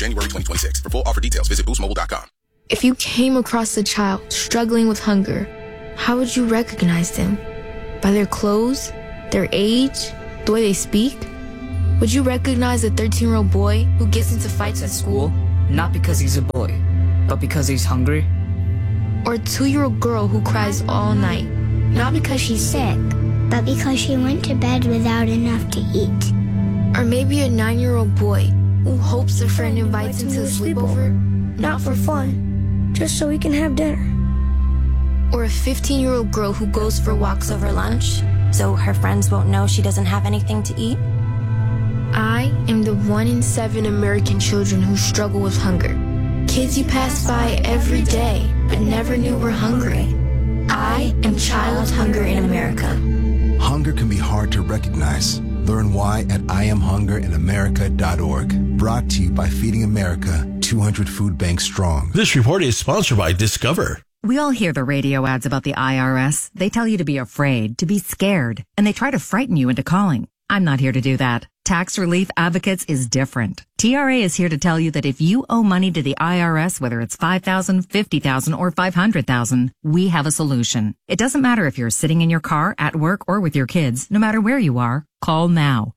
January 2026. For full offer details, visit boostmobile.com. If you came across a child struggling with hunger, how would you recognize them? By their clothes? Their age? The way they speak? Would you recognize a 13-year-old boy who gets into fights at school? Not because he's a boy, but because he's hungry? Or a 2-year-old girl who cries all night? Not because she's sick, but because she went to bed without enough to eat. Or maybe a 9-year-old boy who hopes a friend invites him to a sleepover, not for fun, just so he can have dinner. Or a 15-year-old girl who goes for walks over lunch, so her friends won't know she doesn't have anything to eat. I am the 1 in 7 American children who struggle with hunger. Kids you pass by every day, but never knew were hungry. I am child hunger in America. Hunger can be hard to recognize. Learn why at IamHungerInAmerica.org. Brought to you by Feeding America, 200 Food Banks Strong. This report is sponsored by Discover. We all hear the radio ads about the IRS. They tell you to be afraid, to be scared, and they try to frighten you into calling. I'm not here to do that. Tax Relief Advocates is different. TRA is here to tell you that if you owe money to the IRS, whether it's $5,000, $50,000, or $500,000, we have a solution. It doesn't matter if you're sitting in your car, at work, or with your kids. No matter where you are, call now.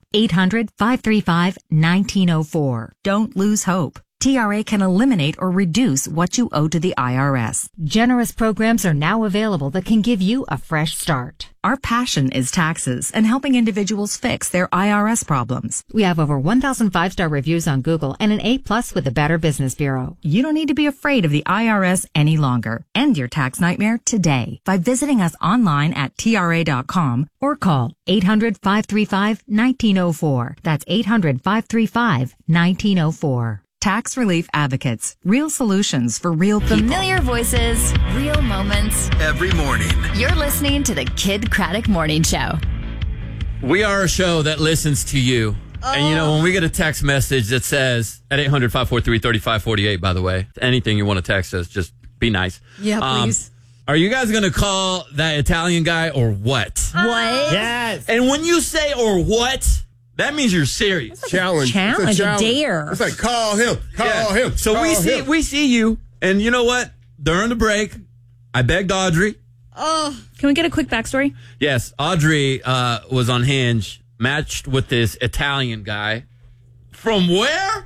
800-535-1904. Don't lose hope. TRA can eliminate or reduce what you owe to the IRS. Generous programs are now available that can give you a fresh start. Our passion is taxes and helping individuals fix their IRS problems. We have over 1,000 5-star reviews on Google and an A+ with the Better Business Bureau. You don't need to be afraid of the IRS any longer. End your tax nightmare today by visiting us online at TRA.com or call 800-535-1904. That's 800-535-1904. Tax Relief Advocates. Real solutions for real people. Familiar voices, real moments. Every morning. You're listening to the Kid Craddock Morning Show. We are a show that listens to you. And, you know, when we get a text message that says, at 800-543-3548, by the way, anything you want to text us, just be nice. Yeah, please. Are you guys going to call that Italian guy or what? What? Yes. And when you say or what, that means you're serious. Challenge. Challenge, a dare. It's like, call him. Call him. So we see you, and you know what? During the break, I begged Audrey. Oh. Can we get a quick backstory? Yes, Audrey was on Hinge, matched with this Italian guy. From where?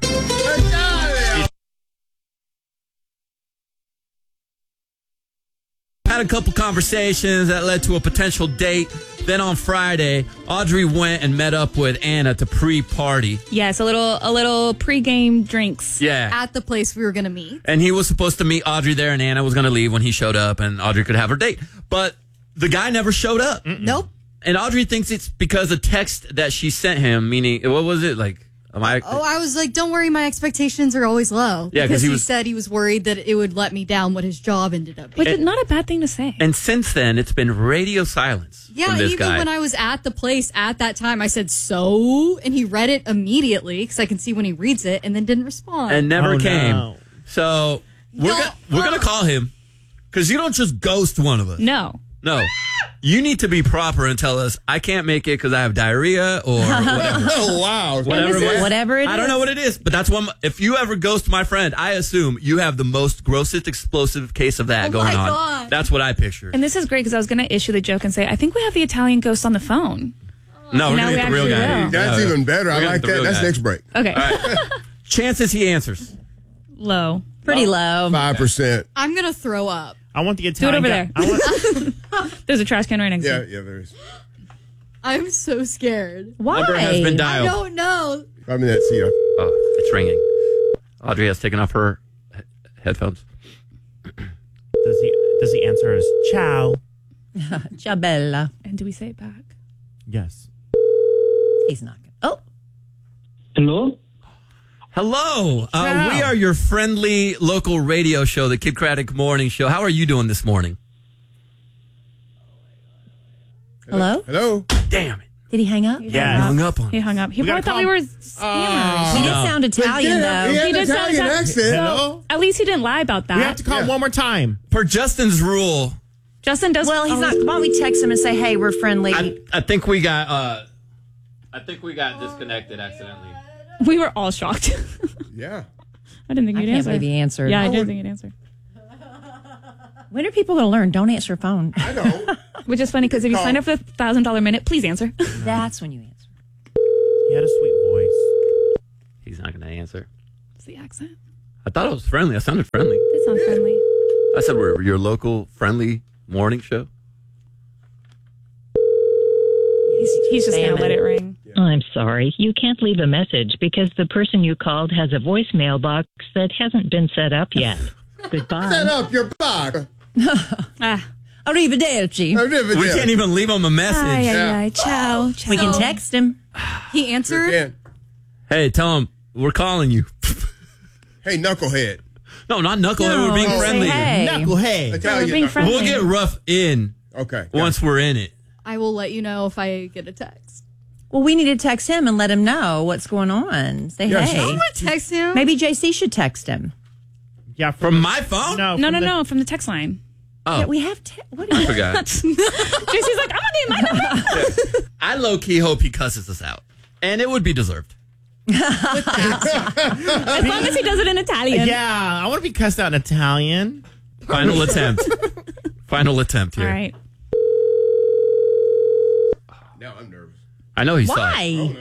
Had a couple conversations that led to a potential date. Then on Friday, Audrey went and met up with Anna to pre-party. Yes, a little pre-game drinks. Yeah. At the place we were going to meet. And he was supposed to meet Audrey there, and Anna was going to leave when he showed up, and Audrey could have her date. But the guy never showed up. Nope. And Audrey thinks it's because of text that she sent him, meaning, what was it, like... I was like, don't worry, my expectations are always low. Yeah, because he said he was worried that it would let me down what his job ended up being. But not a bad thing to say. And since then, it's been radio silence from this even guy. when I was at the place at that time, I said, so? And he read it immediately, because I can see when he reads it, and then didn't respond. And never came. No. So we're going to call him, because you don't just ghost one of us. No. You need to be proper and tell us, I can't make it because I have diarrhea or whatever. Oh, wow. Whatever it is. I don't know what it is, but that's one. If you ever ghost my friend, I assume you have the most grossest explosive case of that going on. God. That's what I picture. And this is great because I was going to issue the joke and say, I think we have the Italian ghost on the phone. No, we're going to get the real guy. That's even better. I like that. That's next break. Okay. All right. Chances he answers. Low. Pretty low. 5%. I'm going to throw up. I want the Italian Do it over there. There's a trash can right next to you. Yeah, there is. I'm so scared. Why? Number has been dialed. I don't know. Probably that seat. Oh, it's ringing. Audrey has taken off her headphones. Does he answer as ciao? Ciao, Bella. And do we say it back? Yes. He's not good. Oh. Hello? Hello. We are your friendly local radio show, the Kid Craddock Morning Show. How are you doing this morning? Hello? Hello? Damn it. Did he hang up? Yeah, he hung up on us. He hung up. He probably thought we were scammers. He did sound Italian, though. He did sound Italian accent. So, at least he didn't lie about that. We have to call one more time. Per Justin's rule. Justin does. Well, he's not. Why don't we text him and say, hey, we're friendly? I think we got disconnected accidentally. We were all shocked. Yeah. I didn't think I you'd can't answer. believe he answered. Yeah, I didn't think you'd answer. When are people going to learn? Don't answer your phone. I know. Which is funny because if you sign up for the $1,000 minute, please answer. That's when you answer. He had a sweet voice. He's not going to answer. It's the accent. I thought it was friendly. I sounded friendly. That sounds friendly. I said we're your local friendly morning show. He's just going to let it ring. I'm sorry. You can't leave a message because the person you called has a voicemail box that hasn't been set up yet. Goodbye. Set up your box. Arrivederci. We can't even leave him a message. Ciao. We can text him. He answered. Hey, tell him we're calling you. Hey, knucklehead. No, not knucklehead. We're being friendly. Hey. Knucklehead. We're being friendly. We'll get rough in once we're in it. I will let you know if I get a text. Well, we need to text him and let him know what's going on. Say Yeah, hey. I'm going to text him. Maybe JC should text him. Yeah, From my phone? No, from the text line. Oh, Yeah, we have. What are I you? forgot. JC's like, I'm going to need my number. I low-key hope he cusses us out. And it would be deserved. As long as he does it in Italian. Yeah, I want to be cussed out in Italian. Final attempt. Final attempt here. All right. Now I'm nervous. I know he saw it. Why?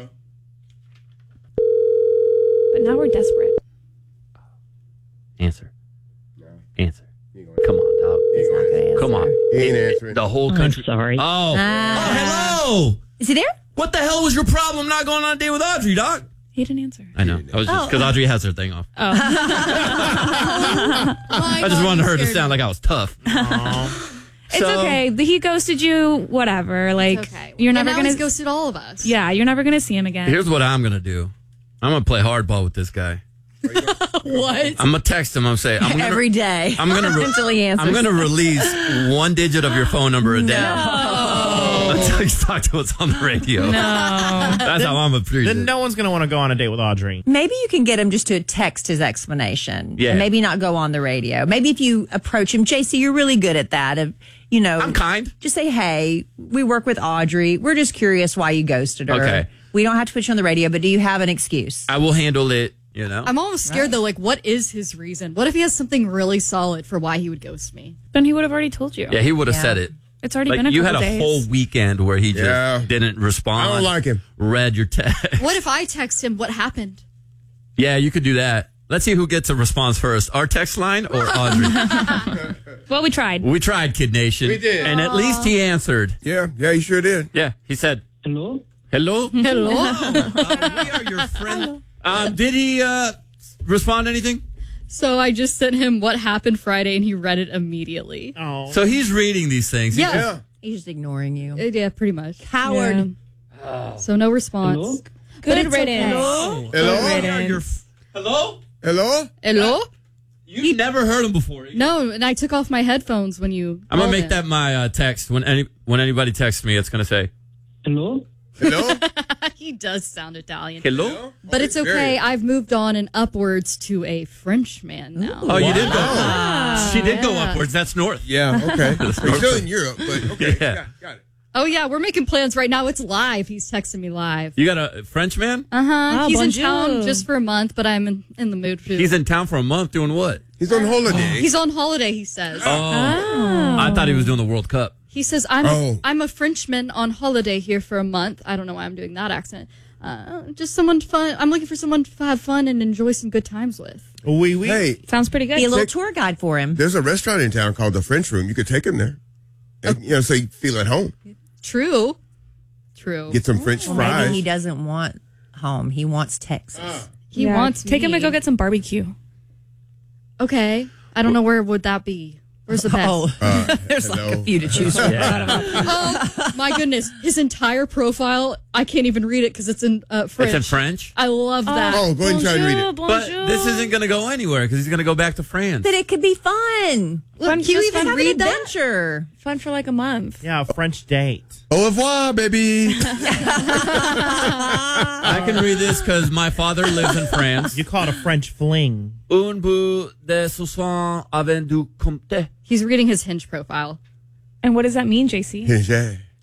But now we're desperate. Answer. Answer. Come on, dog. Come on. He ain't answering. The whole country. sorry. Oh. Hello. Is he there? What the hell was your problem not going on a date with Audrey, Doc? He didn't answer. I know. I was just because Audrey has her thing off. Oh. I just wanted her to sound like I was tough. It's okay. He ghosted you, whatever. Like, Okay. you're never now going he's to. ghosted all of us. Yeah, you're never going to see him again. Here's what I'm going to do. I'm going to play hardball with this guy. What? I'm going to text him. I'm going to say, Every day. I'm going to until he answers. I'm going to release one digit of your phone number a day. Until you talk to us on the radio. No. That's how I'm a treat. Then no one's going to want to go on a date with Audrey. Maybe you can get him just to text his explanation. Yeah. And maybe not go on the radio. Maybe if you approach him, JC, you're really good at that. I'm kind. Just say, hey, we work with Audrey. We're just curious why you ghosted her. Okay. We don't have to put you on the radio, but do you have an excuse? I will handle it, I'm almost scared, though. Like, what is his reason? What if he has something really solid for why he would ghost me? Then he would have already told you. Yeah, he would have said it. It's already Like, been a you couple had a days. whole weekend where he just didn't respond. I don't like him. Read your text. What if I text him what happened? Yeah, you could do that. Let's see who gets a response first. Our text line or Audrey? Well, we tried. We tried, Kid Nation. We did. And at least he answered. Yeah, he sure did. Yeah, he said, Hello? hello? Hello? We are your friend. Did he respond to anything? So I just sent him what happened Friday, and he read it immediately. Oh. So he's reading these things. He's Yeah. He's just ignoring you. Yeah, pretty much. Coward. Yeah. So no response. Hello? But it's riddance. okay. Hello? Hello? Hello? Hello? You've never heard him before. No, and I took off my headphones when you. I'm going to called make that my text. When anybody texts me, it's going to say, Hello? Hello? He does sound Italian. hello? But it's okay. I've moved on and upwards to a French man now. Oh, you did go. She did go upwards. That's north. Yeah, okay. We're still in Europe, but okay. Yeah. Got it. Oh, yeah, we're making plans right now. It's live. He's texting me live. You got a French man? Uh-huh. Oh, He's in bonjour. town just for a month, but I'm in the mood for He's in town for a month doing what? He's on holiday. He's on holiday, he says. I thought he was doing the World Cup. He says, I'm a Frenchman on holiday here for a month. I don't know why I'm doing that accent. Just someone fun. I'm looking for someone to have fun and enjoy some good times with. Oui. Hey, Sounds pretty good. Be a little tour guide for him. there's a restaurant in town called the French Room. You could take him there. And, so you feel at home. True. Get some French Well, fries. maybe he doesn't want home. He wants Texas. He wants Take him me. to go get some barbecue. Okay. I don't know where would that be. Where's the best? There's like a few to choose from. Oh, my goodness. His entire profile, I can't even read it because it's in French. It's in French? I love that. Oh, go ahead and try and read it. But this isn't going to go anywhere because he's going to go back to France. But it could be fun. Fun, Can you just even fun have read an that? adventure? Fun for like a month. Yeah, a French date. Au revoir, baby. I can read this because my father lives in France. You call it a French fling. Un bout de sousson avec du comté. He's reading his Hinge profile. And what does that mean, JC? Yeah.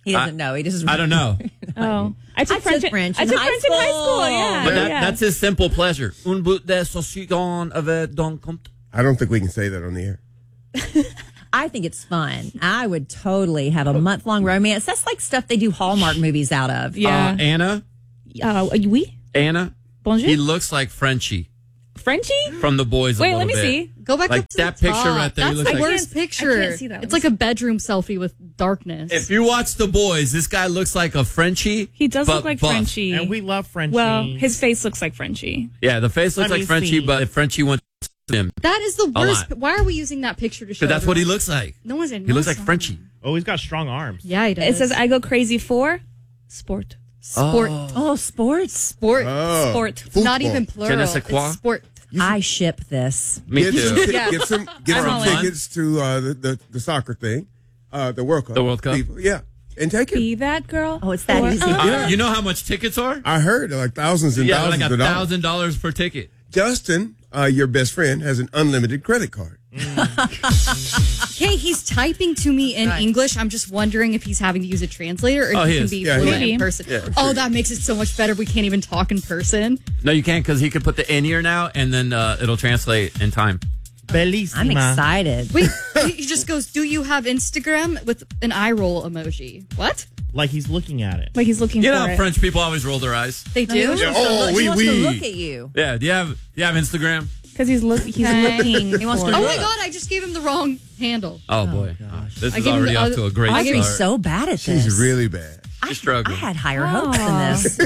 He doesn't know. He just. I don't know. Oh, I took French in high school. Yeah, But that's his simple pleasure. Un bout de saucisson avec don compte. I don't think we can say that on the air. I think it's fun. I would totally have a month-long romance. That's like stuff they do Hallmark movies out of. Yeah. Anna? Oui? Anna? Bonjour? He looks like Frenchie. Frenchie? From The Boys. Wait, let me see. Go back like up to that the picture top. right there. That's the like, worst picture. I can't see that. It's like a bedroom selfie with darkness. If you watch The Boys, this guy looks like a Frenchie. He does but look like buff. Frenchie. And we love Frenchie. Well, his face looks like Frenchie. Yeah, the face looks Let like me Frenchie, see. but if Frenchie went to him. That is the A worst. lot. Why are we using that picture to show? Because that's what he everyone? looks like. No one's in. He looks like Frenchie. Oh, he's got strong arms. Yeah, he does. It says, I go crazy for sport. Sport. Oh, sports. Sport. Oh. Sport. Football. Not even plural. Je ne sais quoi. It's sport. I ship this. Me Get too. some, Yeah. get some all in. tickets to the soccer thing, the World Cup. The World Cup? People. Yeah. And take it. Be that girl. Oh, it's that Or- easy. Yeah. You know how much tickets are? I heard like thousands and Yeah, thousands like of dollars. $1,000 per ticket. Justin, your best friend, has an unlimited credit card. Hey, he's typing to me in English. I'm just wondering if he's having to use a translator or if Oh, he he can is. be Yeah, he fluent is. in person. Yeah, Oh, sure. that makes it so much better. We can't even talk in person. No, you can't because he could put the in-ear now and then it'll translate in time. Bellissima. I'm excited. Wait, he just goes, do you have Instagram with an eye roll emoji? What? Like he's looking at it. Like he's looking You for know, it. French people always roll their eyes. They do? Oh, he wants to oui. look at you. Yeah, do you have Instagram? Because he's looking. He wants Oh my God, I just gave him the wrong handle. Oh, boy. This I is gave him already the off other- to a great I gave him start. So bad at this. She's really bad. I struggling. had higher hopes than this.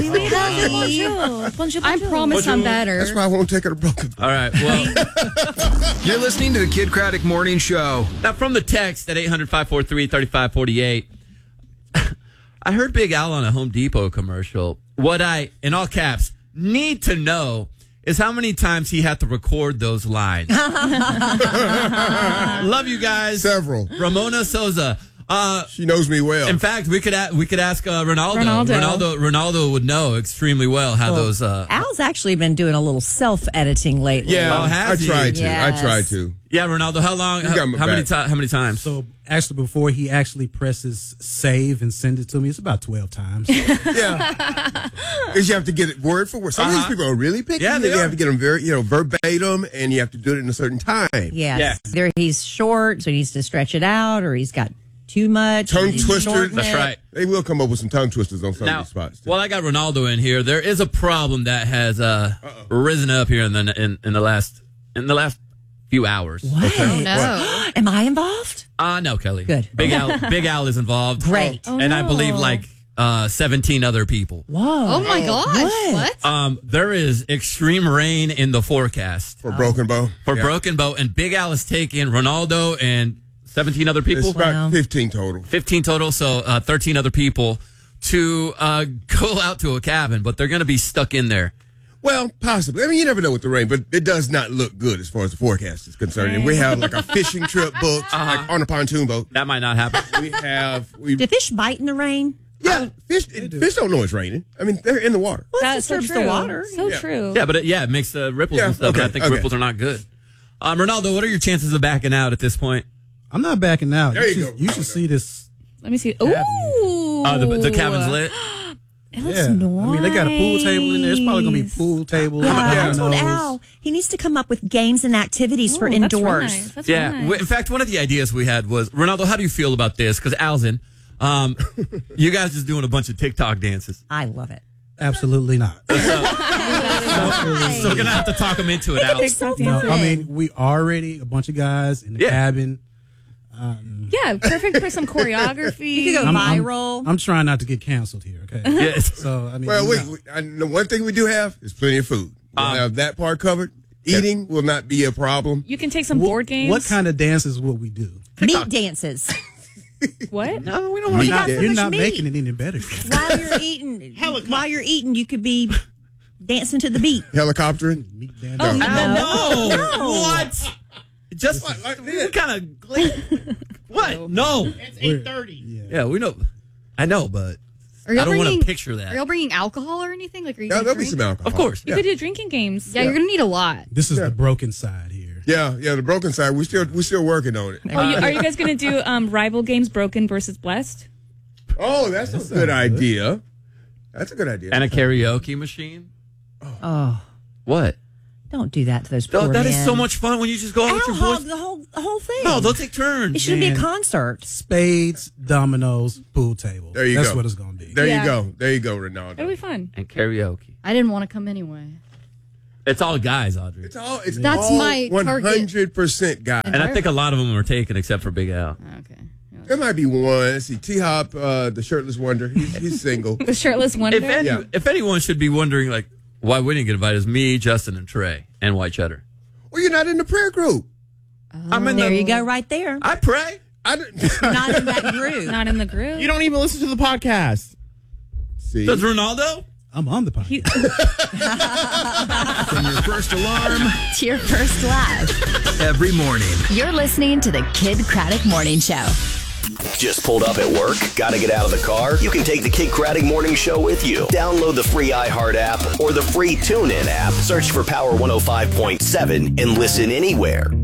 I promise I'm better. That's why I won't take her to Broken. All right, well, You're listening to the Kid Craddock Morning Show. now from the text at 800-543-3548, I heard Big Al on a Home Depot commercial. What I, in all caps, need to know is how many times he had to record those lines. Love you guys. Several. Ramona Souza. She knows me well. In fact, we could ask Ronaldo. Ronaldo would know extremely well how those. Al's actually been doing a little self-editing lately. Yeah, Oh, I has he? tried to. Yes. I tried to. Yeah, Ronaldo. How long? You got my How many back. How many times? So actually, before he actually presses save and send it to me, it's about 12 times. Yeah. Because you have to get it word for word. Some of these people are really picky. Yeah, they you are. have to get them very, verbatim, and you have to do it in a certain time. Yes. Yeah. Either he's short, so he needs to stretch it out, or he's got too much. Tongue he needs to twisters. shorten That's it. right. They will come up with some tongue twisters on some Now, of these spots. too. while I got Ronaldo in here, there is a problem that has risen up here in the last few hours. What? Oh, no. Am I involved? No, Kelly. Good. Big Al is involved. Great. And I believe like 17 other people. Whoa. Oh my gosh. What? There is extreme rain in the forecast For Broken Bow. for Yeah. Broken Bow, and Big Al is taking Ronaldo and 17 other people. It's about Wow. 15 total. 15 total, so 13 other people to go out to a cabin, but they're going to be stuck in there. Well, possibly. I mean, you never know with the rain, but it does not look good as far as the forecast is concerned. And we have like a fishing trip booked, like on a pontoon boat. That might not happen. Do fish bite in the rain? Yeah, fish don't know it's raining. I mean, they're in the water. Well, That's that so disturbs true. the water. So true. Yeah, but it makes ripples Yeah, and stuff. okay, and I think okay. ripples are not good. Ronaldo, what are your chances of backing out at this point? I'm not backing out. There you go. You should see this. Let me see. Ooh. The cabin's lit. It looks Yeah. nice. I mean, they got a pool table in there. It's probably going to be pool table. Yeah, I dominoes. told Al he needs to come up with games and activities for Ooh, that's indoors. nice. That's Yeah. nice. In fact, one of the ideas we had was, Ronaldo, how do you feel about this? Because Al's in. You guys just doing a bunch of TikTok dances. I love it. Absolutely not. So we're going to have to talk him into it, Al. No, I mean, we already a bunch of guys in the cabin. Yeah, perfect for some choreography. You could go I'm viral. I'm trying not to get canceled here. Okay. Yes. So I mean, Well, no. the one thing we do have is plenty of food. We'll have that part covered. Eating will not be a problem. You can take some board games. What kind of dances will we do? Meat dances. What? No, we don't want to got so You're much not meat. making it any better. While you're eating, you could be dancing to the beat. Helicoptering? Oh, No. What? Just what kind of what? No. It's 8:30. Yeah, we know. I know, but Are y'all I don't want bringing- to picture that. Are y'all bringing alcohol or anything? Like, are you Yeah, gonna there'll be drink? some alcohol. Of course. You could do drinking games. Yeah, you're gonna need a lot. This is the broken side here. Yeah, the broken side. We're still working on it. Are you guys going to do rival games, Broken versus Blessed? Oh, that's a good idea. That's a good idea. And a karaoke machine. Oh, What? don't do that to those poor That is men. so much fun when you just go out with your Alcohol, boys. the whole thing. No, they'll take turns. It shouldn't be a Man. concert. Spades, dominoes, pool table. There you That's go. what it's going to be. There Yeah. you go. There you go, Ronaldo. It'll be fun. And karaoke. I didn't want to come anyway. It's all guys, Audrey. It's all. It's That's all my target. 100% guy. And I think a lot of them are taken except for Big Al. Okay. There might be one. Let's see. T-Hop, the shirtless wonder. He's single. The shirtless wonder. If anyone should be wondering, like, why we didn't get invited, is me, Justin, and Trey, and White Cheddar. Well, you're not in the prayer group. I'm in There you go, right there. I pray. Not in that group. Not in the group. You don't even listen to the podcast. See? Does Ronaldo? I'm on the podcast. From your first alarm To your first laugh. every morning. You're listening to the Kid Craddock Morning Show. Just pulled up at work? Gotta get out of the car? You can take the Kid Craddock Morning Show with you. Download the free iHeart app or the free TuneIn app. Search for Power 105.7 and listen anywhere.